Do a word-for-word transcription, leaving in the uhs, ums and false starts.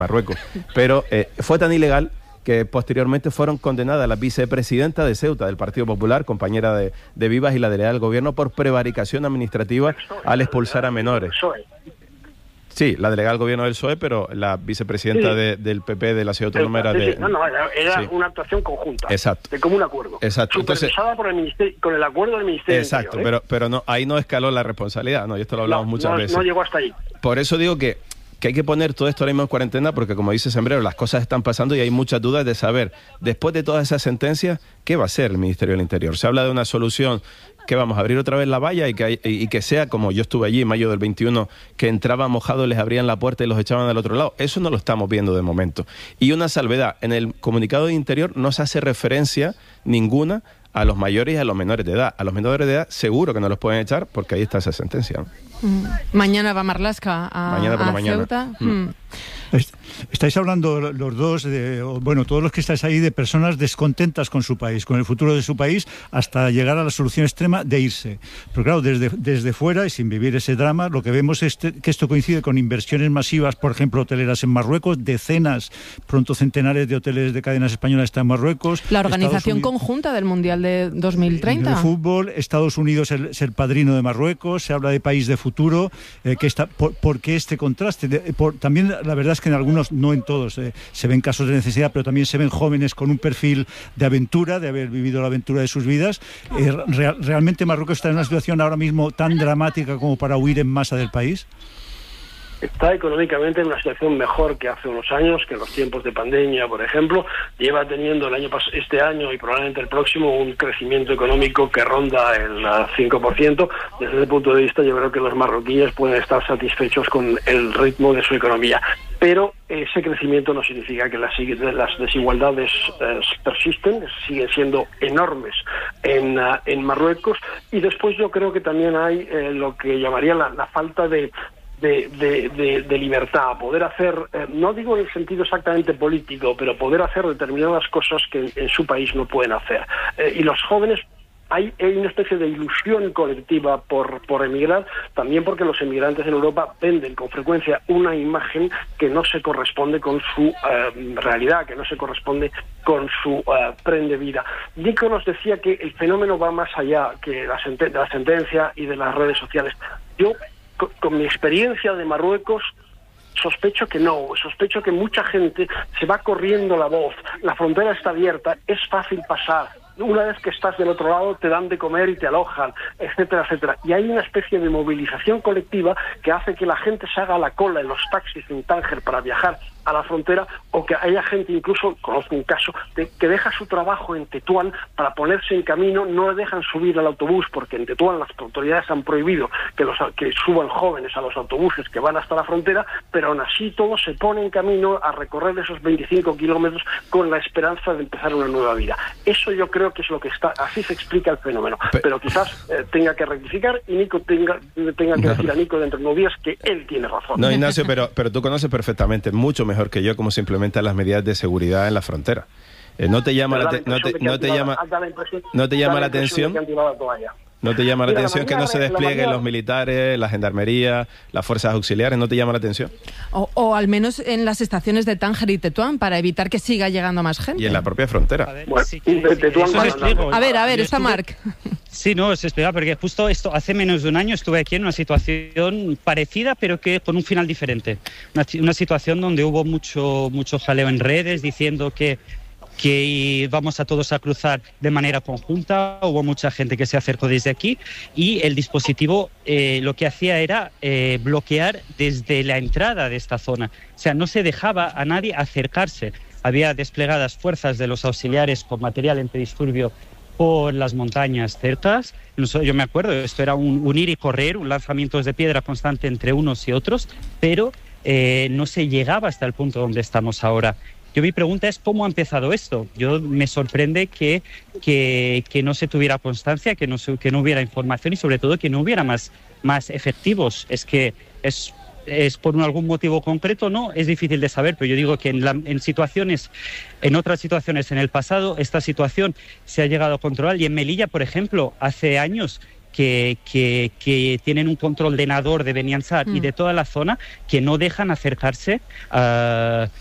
Marruecos. Pero eh, fue tan ilegal que posteriormente fueron condenadas la vicepresidenta de Ceuta del Partido Popular, compañera de, de Vivas, y la delegada del gobierno por prevaricación administrativa al expulsar a menores. Sí, la delegada del gobierno del P S O E, pero la vicepresidenta sí. de, del P P de la ciudad autónoma era de... No, no, era, era sí. una actuación conjunta. Exacto. De común acuerdo. Exacto. Supervisada Entonces, por el ministerio, con el acuerdo del Ministerio Exacto, Interior, ¿eh? pero, pero no, ahí no escaló la responsabilidad, no, y esto lo hablamos no, muchas no, veces. No llegó hasta ahí. Por eso digo que... que hay que poner todo esto ahora mismo en cuarentena porque, como dice Sembrero, las cosas están pasando y hay muchas dudas de saber, después de todas esas sentencias, ¿qué va a hacer el Ministerio del Interior? Se habla de una solución que vamos a abrir otra vez la valla y que, hay, y que sea, como yo estuve allí en mayo del veintiuno, que entraban mojados, les abrían la puerta y los echaban del otro lado. Eso no lo estamos viendo de momento. Y una salvedad, en el comunicado de Interior no se hace referencia ninguna a los mayores y a los menores de edad. A los menores de edad seguro que no los pueden echar porque ahí está esa sentencia, ¿no? Mm. Mañana va Marlaska a, mañana por la a mañana. Ceuta. Mm. Mm. Estáis hablando los dos, de, bueno, todos los que estáis ahí, de personas descontentas con su país, con el futuro de su país, hasta llegar a la solución extrema de irse. Pero claro, desde, desde fuera y sin vivir ese drama, lo que vemos es que esto coincide con inversiones masivas, por ejemplo, hoteleras en Marruecos, decenas, pronto centenares de hoteles de cadenas españolas están en Marruecos. La organización conjunta del Mundial de dos mil treinta. De fútbol, Estados Unidos es el, es el padrino de Marruecos, se habla de país de futuro, eh, que está, por, ¿por qué este contraste? De, por, también la verdad es que en algunos, no en todos, eh, se ven casos de necesidad, pero también se ven jóvenes con un perfil de aventura, de haber vivido la aventura de sus vidas. Eh, real, ¿Realmente Marruecos está en una situación ahora mismo tan dramática como para huir en masa del país? Está económicamente en una situación mejor que hace unos años, que en los tiempos de pandemia, por ejemplo. Lleva teniendo el año este año y probablemente el próximo un crecimiento económico que ronda el cinco por ciento. Desde ese punto de vista, yo creo que los marroquíes pueden estar satisfechos con el ritmo de su economía. Pero ese crecimiento no significa que las, las desigualdades eh, persisten, siguen siendo enormes en, uh, en Marruecos. Y después yo creo que también hay eh, lo que llamaría la, la falta de... De, de, de, de libertad, poder hacer, eh, no digo en el sentido exactamente político, pero poder hacer determinadas cosas que en, en su país no pueden hacer. Eh, y los jóvenes, hay, hay una especie de ilusión colectiva por, por emigrar, también porque los emigrantes en Europa venden con frecuencia una imagen que no se corresponde con su eh, realidad, que no se corresponde con su uh, tren de vida. Nico nos decía que el fenómeno va más allá que la, senten- de la sentencia y de las redes sociales. Yo, con mi experiencia de Marruecos, sospecho que no, sospecho que mucha gente se va corriendo la voz, la frontera está abierta, es fácil pasar, una vez que estás del otro lado te dan de comer y te alojan, etcétera, etcétera. Y hay una especie de movilización colectiva que hace que la gente se haga la cola en los taxis en Tánger para viajar a la frontera, o que haya gente, incluso conozco un caso, de, que deja su trabajo en Tetuán para ponerse en camino, no le dejan subir al autobús porque en Tetuán las autoridades han prohibido que, los, que suban jóvenes a los autobuses que van hasta la frontera, pero aún así todo se pone en camino a recorrer esos veinticinco kilómetros con la esperanza de empezar una nueva vida. Eso yo creo que es lo que está, así se explica el fenómeno, pero, pero quizás eh, tenga que rectificar y Nico tenga, tenga que no. decir a Nico dentro de unos días que él tiene razón. No, Ignacio, pero, pero tú conoces perfectamente, mucho mejor que yo, cómo se implementan las medidas de seguridad en la frontera. Eh, no te llama la, te, no te, no te llama no te llama la atención no te llama la atención que no se desplieguen los militares, la gendarmería, las fuerzas auxiliares. ¿No te llama la atención? O, o al menos en las estaciones de Tánger y Tetuán, para evitar que siga llegando más gente. Y en la propia frontera. A ver, bueno, sí, que, de Tetuán a, a ver, a ver, está Marc. Sí, no, os explica, porque justo esto, hace menos de un año estuve aquí en una situación parecida, pero que con un final diferente. Una, una situación donde hubo mucho, mucho jaleo en redes diciendo que que vamos a todos a cruzar de manera conjunta. Hubo mucha gente que se acercó desde aquí y el dispositivo eh, lo que hacía era eh, bloquear desde la entrada de esta zona. O sea, no se dejaba a nadie acercarse. Había desplegadas fuerzas de los auxiliares con material antidisturbio por las montañas cercas. Yo me acuerdo, esto era un, un ir y correr, un lanzamiento de piedra constante entre unos y otros, pero eh, no se llegaba hasta el punto donde estamos ahora. Yo mi pregunta es cómo ha empezado esto. Yo me sorprende que, que, que no se tuviera constancia, que no, que no hubiera información y sobre todo que no hubiera más, más efectivos. Es que es, es por algún motivo concreto, no, es difícil de saber, pero yo digo que en, la, en situaciones, en otras situaciones en el pasado, esta situación se ha llegado a controlar. Y en Melilla, por ejemplo, hace años que, que, que tienen un control de Nador, de Beni Ansar mm. y de toda la zona, que no dejan acercarse a